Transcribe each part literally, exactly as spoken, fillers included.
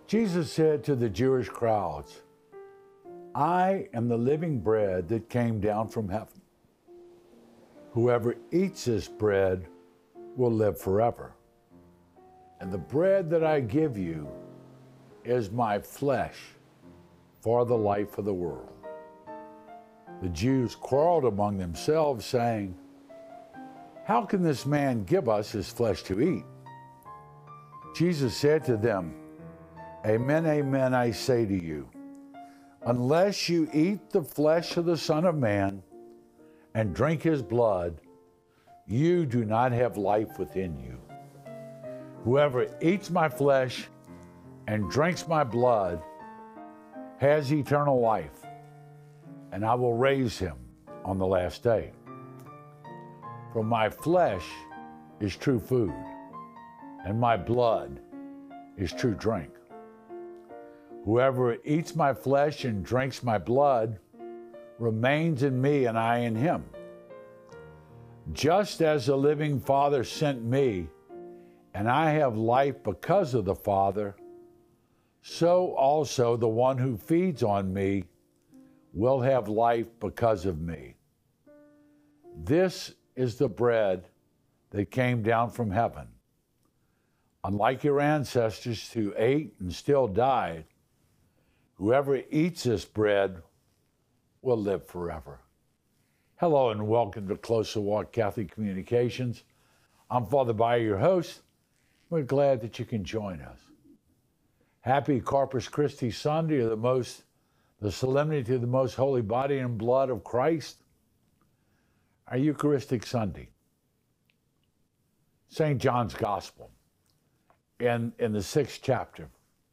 Jesus said to the Jewish crowds, I am the living bread that came down from heaven. Whoever eats this bread will live forever. And the bread that I give you is my flesh for the life of the world. The Jews quarreled among themselves, saying, How can this man give us his flesh to eat? Jesus said to them, Amen, amen, I say to you, unless you eat the flesh of the Son of Man and drink his blood, you do not have life within you. Whoever eats my flesh and drinks my blood has eternal life, and I will raise him on the last day. For my flesh is true food, and my blood is true drink. Whoever eats my flesh and drinks my blood remains in me and I in him. Just as the living Father sent me, and I have life because of the Father, so also the one who feeds on me will have life because of me. This is the bread that came down from heaven. Unlike your ancestors who ate and still died, whoever eats this bread will live forever. Hello and welcome to Closer Walk Catholic Communications. I'm Father Bayer, your host. We're glad that you can join us. Happy Corpus Christi Sunday, or the most, the solemnity of the most holy body and blood of Christ, our Eucharistic Sunday. Saint John's Gospel, in, in the sixth chapter,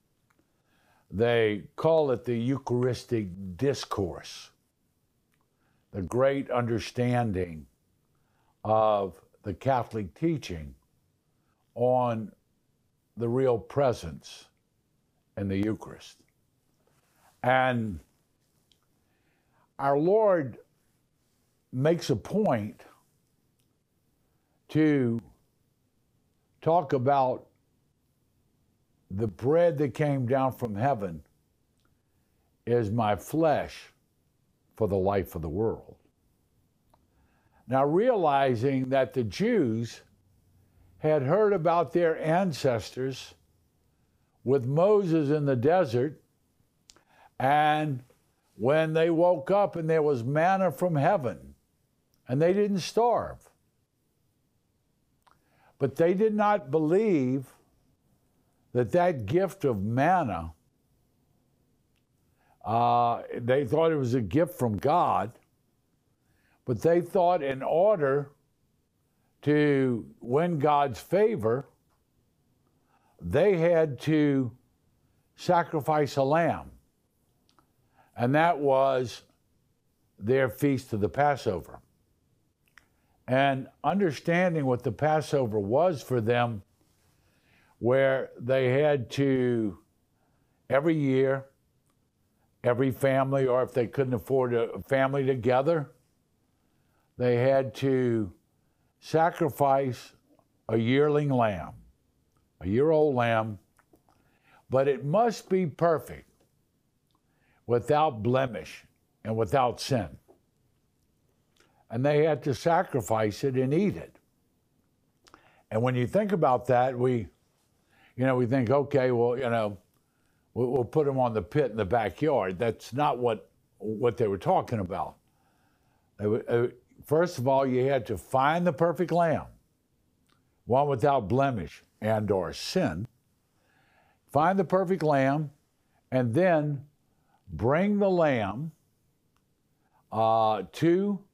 they call it the Eucharistic Discourse, the great understanding of the Catholic teaching on the real presence in the Eucharist. And our Lord makes a point to talk about the bread that came down from heaven is my flesh for the life of the world. Now, realizing that the Jews had heard about their ancestors with Moses in the desert, and when they woke up and there was manna from heaven, and they didn't starve. But they did not believe that that gift of manna, uh, they thought it was a gift from God, but they thought in order to win God's favor, they had to sacrifice a lamb. And that was their feast of the Passover. And understanding what the Passover was for them, where they had to, every year, every family, or if they couldn't afford a family together, they had to sacrifice a yearling lamb, a year-old lamb, but it must be perfect, without blemish and without sin. And they had to sacrifice it and eat it. And when you think about that, we, you know, we think, okay, well, you know, we'll, we'll put them on the pit in the backyard. That's not what, what they were talking about. They were, uh, first of all, you had to find the perfect lamb, one without blemish and or sin. Find the perfect lamb, and then bring the lamb uh, to